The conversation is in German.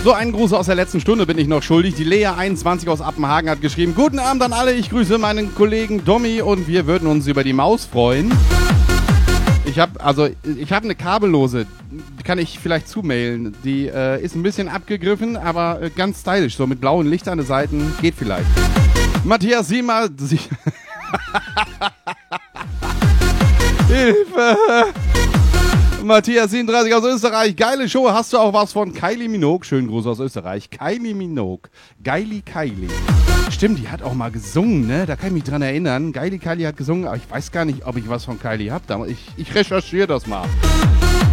So, einen Gruß aus der letzten Stunde bin ich noch schuldig. Die Lea21 aus Appenhagen hat geschrieben: Guten Abend an alle, ich grüße meinen Kollegen Dommi und wir würden uns über die Maus freuen. Ich habe eine kabellose, die kann ich vielleicht zumailen. Die ist ein bisschen abgegriffen, aber ganz stylisch, so mit blauen Lichtern an den Seiten, geht vielleicht. Matthias Siemer... Hilfe! Matthias 37 aus Österreich. Geile Show. Hast du auch was von Kylie Minogue? Schönen Gruß aus Österreich. Kylie Minogue. Kylie. Stimmt, die hat auch mal gesungen, ne? Da kann ich mich dran erinnern. Kylie hat gesungen, aber ich weiß gar nicht, ob ich was von Kylie habe. Ich recherchiere das mal.